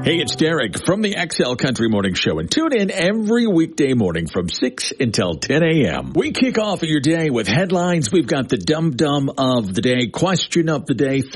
Hey, it's Derek from the XL Country Morning Show, and tune in every weekday morning from 6 until 10 a.m. We kick off your day with headlines. We've got the dum-dum of the day, question of the day,